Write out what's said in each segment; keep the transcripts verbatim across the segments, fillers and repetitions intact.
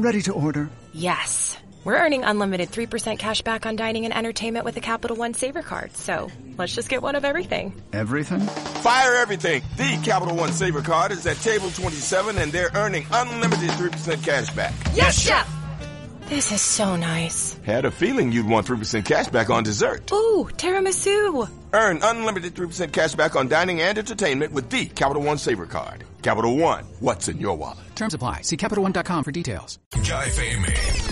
Ready to order. Yes. We're earning unlimited three percent cash back on dining and entertainment with the Capital One Saver Card. So let's just get one of everything. Everything? Fire everything. The Capital One Saver Card is at table twenty-seven and they're earning unlimited three percent cash back. Yes, Chef! This is so nice. Had a feeling you'd want three percent cash back on dessert. Ooh, tiramisu. Earn unlimited three percent cash back on dining and entertainment with the Capital One Saver Card. Capital One, what's in your wallet? Terms apply. See Capital One dot com for details. Ya F M.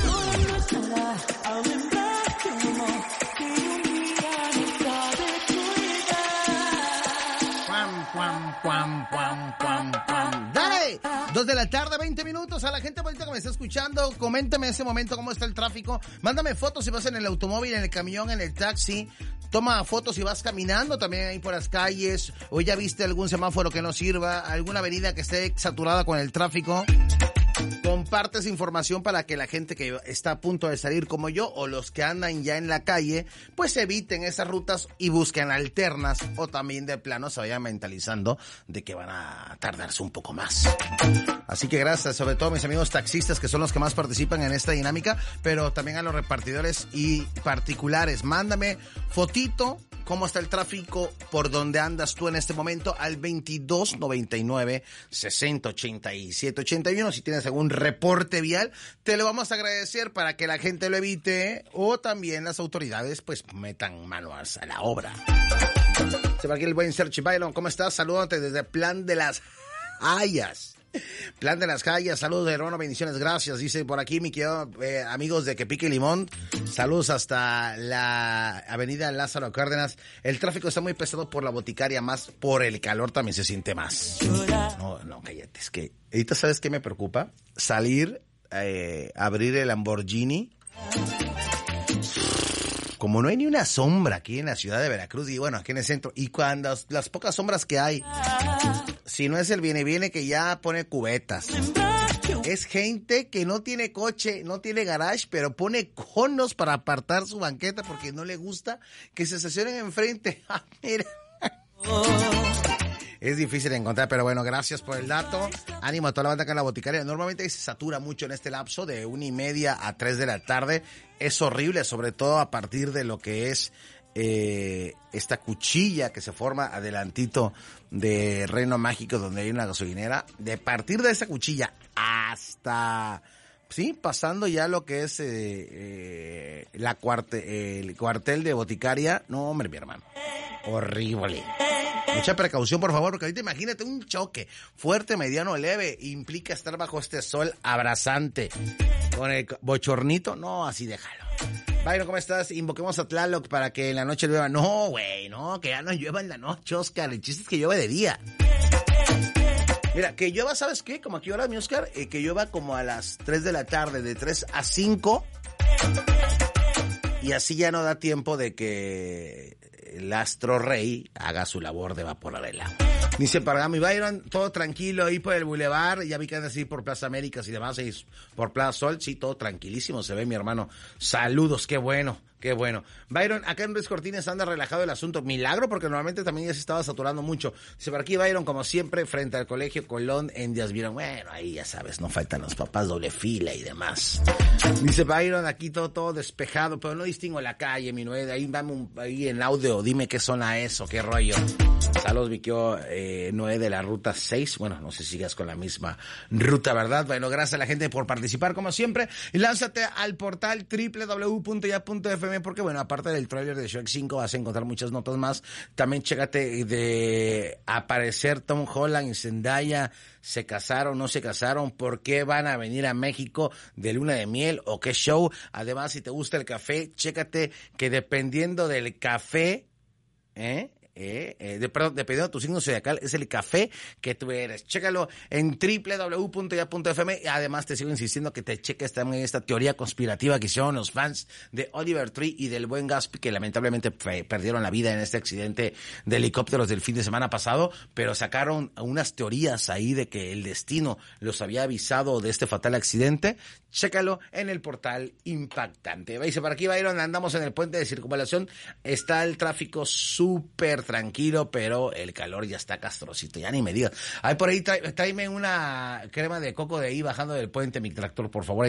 ¡Dale! Dos de la tarde, veinte minutos. A la gente bonita que me está escuchando, coméntame en ese momento cómo está el tráfico. Mándame fotos si vas en el automóvil, en el camión, en el taxi. Toma fotos si vas caminando también ahí por las calles. O ya viste algún semáforo que no sirva, alguna avenida que esté saturada con el tráfico. Compartes información para que la gente que está a punto de salir como yo o los que andan ya en la calle, pues eviten esas rutas y busquen alternas o también de plano se vayan mentalizando de que van a tardarse un poco más. Así que gracias, sobre todo a mis amigos taxistas que son los que más participan en esta dinámica, pero también a los repartidores y particulares. Mándame fotito. ¿Cómo está el tráfico? ¿Por dónde andas tú en este momento? Al veintidós noventa y nueve, sesenta ochenta y siete ochenta y uno. Si tienes algún reporte vial, te lo vamos a agradecer para que la gente lo evite o también las autoridades pues metan manos a la obra. Se va aquí el buen Sergi Byron. ¿Cómo estás? Saludándote desde Plan de las Hayas. Plan de las Calles, saludos hermano, bendiciones, gracias, dice por aquí mi querido eh, amigos de Que Pique Limón, saludos hasta la avenida Lázaro Cárdenas. El tráfico está muy pesado por la boticaria, más por el calor también se siente más. No, no, cállate, es que ahorita ¿sabes qué me preocupa? Salir, eh, abrir el Lamborghini. Como no hay ni una sombra aquí en la ciudad de Veracruz y bueno, aquí en el centro, y cuando las pocas sombras que hay, si no es el viene viene que ya pone cubetas. Es gente que no tiene coche, no tiene garage, pero pone conos para apartar su banqueta porque no le gusta que se estacionen enfrente. Ah, mira. Es difícil de encontrar, pero bueno, gracias por el dato. Ánimo a toda la banda acá en la boticaria. Normalmente se satura mucho en este lapso de una y media a tres de la tarde. Es horrible, sobre todo a partir de lo que es eh, esta cuchilla que se forma adelantito de Reino Mágico, donde hay una gasolinera. De partir de esa cuchilla hasta... Sí, pasando ya lo que es eh, eh, la cuarte, el cuartel de boticaria. No, hombre, mi hermano. Horrible. Mucha precaución, por favor, porque ahorita imagínate un choque fuerte, mediano, leve. Implica estar bajo este sol abrasante. Con el bochornito, no, así déjalo. Byron, ¿cómo estás? Invoquemos a Tlaloc para que en la noche llueva. No, güey, no, que ya no llueva en la noche, Oscar. El chiste es que llueve de día. Mira, que llueva, ¿sabes qué? Como aquí ahora, mi Oscar, eh, que llueva como a las tres de la tarde, de tres a cinco. Y así ya no da tiempo de que el astro rey haga su labor de evaporar el agua. Dice Pargami Byron, todo tranquilo ahí por el bulevar, ya vi que andas así por Plaza Américas y demás, y por Plaza Sol, sí, todo tranquilísimo se ve, mi hermano. Saludos, qué bueno. Qué bueno. Byron, acá en Ruiz Cortines anda relajado el asunto. Milagro, porque normalmente también ya se estaba saturando mucho. Dice, por aquí Byron, como siempre, frente al Colegio Colón en Díaz Virón. Bueno, ahí ya sabes, no faltan los papás, doble fila y demás. Dice Byron, aquí todo, todo despejado, pero no distingo la calle, mi Noé. Ahí dame un, ahí en audio, dime qué zona es o qué rollo. Saludos, mi querido eh, Noé de la Ruta seis. Bueno, no sé si sigas con la misma ruta, ¿verdad? Bueno, gracias a la gente por participar, como siempre. Y lánzate al portal doble u doble u doble u punto ya punto f m porque, bueno, aparte del tráiler de Shrek cinco vas a encontrar muchas notas más. También chécate de aparecer Tom Holland y Zendaya. ¿Se casaron, no se casaron? ¿Por qué van a venir a México de luna de miel o qué show? Además, si te gusta el café, chécate que dependiendo del café, ¿eh? Eh, eh, de, perdón, dependiendo de tu signo zodiacal, es el café que tú eres. Chécalo en doble u doble u doble u punto ya punto f m. Además, te sigo insistiendo que te cheques también esta teoría conspirativa que hicieron los fans de Oliver Tree y del buen Gaspi, que lamentablemente fe, perdieron la vida en este accidente de helicópteros del fin de semana pasado, pero sacaron unas teorías ahí de que el destino los había avisado de este fatal accidente. Chécalo en el portal Impactante. Dice, por aquí, Byron, andamos en el puente de circunvalación. Está el tráfico súper tranquilo, pero el calor ya está castrocito, ya ni me digas. Ay, por ahí, tráeme una crema de coco de ahí bajando del puente, mi tractor, por favor.